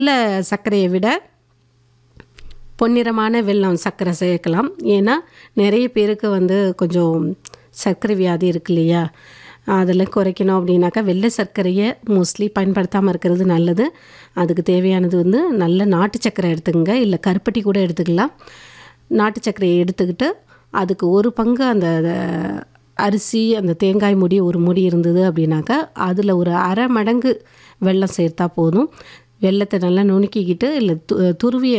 வெள்ளை சர்க்கரையை விட பொன்னிறமான வெல்லம் சர்க்கரை சேர்க்கலாம். ஏன்னா நிறைய பேருக்கு கொஞ்சம் சர்க்கரை வியாதி இருக்கு இல்லையா, அதில் குறைக்கணும் அப்படின்னாக்கா வெள்ளை சர்க்கரையை மோஸ்ட்லி பயன்படுத்தாமல் இருக்கிறது நல்லது. அதுக்கு தேவையானது நல்ல நாட்டு சர்க்கரை எடுத்துக்கங்க, இல்லை கருப்பட்டி கூட எடுத்துக்கலாம். நாட்டு சர்க்கரையை எடுத்துக்கிட்டு அதுக்கு ஒரு பங்கு அந்த அரிசி, அந்த தேங்காய் மூடி ஒரு மூடி இருந்தது அப்படின்னாக்கா அதில் ஒரு அரை மடங்கு வெல்லம் சேர்த்தா போதும். வெல்லத்தை நல்லா நுணுக்கிக்கிட்டு, இல்லை துருவிய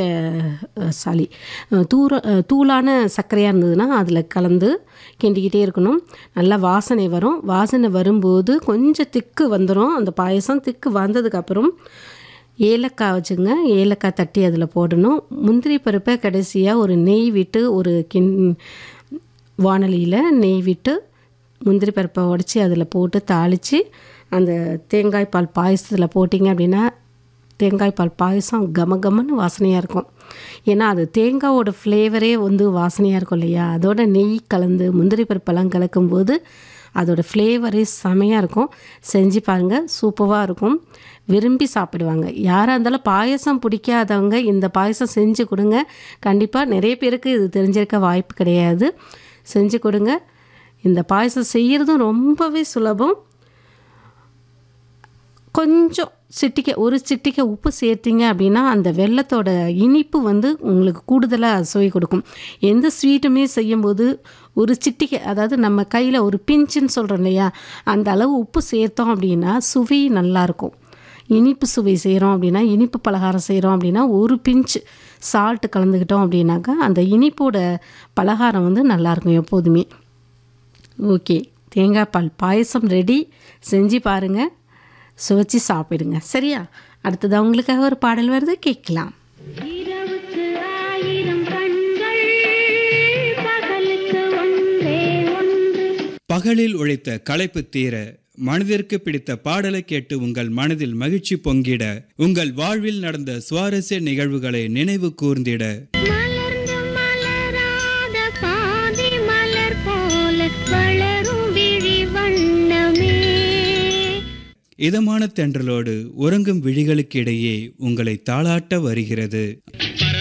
தூளான சர்க்கரையாக இருந்ததுன்னா அதில் கலந்து கிண்டிக்கிட்டே இருக்கணும். நல்லா வாசனை வரும். வாசனை வரும்போது கொஞ்சம் திக்கு வந்துடும். அந்த பாயசம் திக்கு வந்ததுக்கப்புறம் ஏலக்காய் வச்சுங்க, ஏலக்காய் தட்டி அதில் போடணும். முந்திரி பருப்பை கடைசியாக ஒரு நெய் விட்டு, ஒரு வாணலியில் நெய் விட்டு முந்திரி பருப்பை உடச்சி அதில் போட்டு தாளித்து அந்த தேங்காய் பால் பாயசத்தில் போட்டிங்க அப்படின்னா தேங்காய் பால் பாயசம் கமகமன்னு வாசனையாக இருக்கும். ஏன்னா அது தேங்காயோட ஃப்ளேவரே வாசனையாக இருக்கும் இல்லையா. அதோட நெய் கலந்து முந்திரி பருப்பெல்லாம் கலக்கும்போது அதோட ஃப்ளேவரே செமையாக இருக்கும். செஞ்சு பாருங்கள், சூப்பராக இருக்கும். விரும்பி சாப்பிடுவாங்க. யாராக இருந்தாலும் பாயசம் பிடிக்காதவங்க இந்த பாயசம் செஞ்சு கொடுங்க. கண்டிப்பாக நிறைய பேருக்கு இது தெரிஞ்சிருக்க வாய்ப்பு கிடையாது. செஞ்சு கொடுங்க. இந்த பாயசம் செய்கிறதும் ரொம்பவே சுலபம். கொஞ்சம் ஒரு சிட்டிக்கை உப்பு சேர்த்திங்க அப்படின்னா அந்த வெல்லத்தோட இனிப்பு உங்களுக்கு கூடுதலாக சுவை கொடுக்கும். எந்த ஸ்வீட்டுமே செய்யும்போது ஒரு சிட்டிக்கை, அதாவது நம்ம கையில் ஒரு பிஞ்சுன்னு சொல்கிறோம் இல்லையா, அந்த அளவு உப்பு சேர்த்தோம் அப்படின்னா சுவை நல்லாயிருக்கும். இனிப்பு சுவை செய்கிறோம் அப்படின்னா, இனிப்பு பலகாரம் செய்கிறோம் அப்படின்னா ஒரு பிஞ்சு சால்ட்டு கலந்துக்கிட்டோம் அப்படின்னாக்கா அந்த இனிப்போட பலகாரம் நல்லாயிருக்கும் எப்போதுமே. ஓகே, தேங்காய் பால் பாயசம் ரெடி. செஞ்சு பாருங்கள், சுவைச்சு சாப்பிடுங்க. சரியா? அடுத்தது அவங்களுக்காக ஒரு பாடல் வருது, கேட்கலாம். பகலில் உழைத்த களைப்பு தீர, மனதிற்கு பிடித்த பாடலை கேட்டு உங்கள் மனதில் மகிழ்ச்சி பொங்கிட, உங்கள் வாழ்வில் நடந்த சுவாரஸ்ய நிகழ்வுகளை நினைவு கூர்ந்திட, இதமான தென்றலோடு உறங்கும் விழிகளுக்கு இடையே உங்களை தாளாட்ட வருகிறது.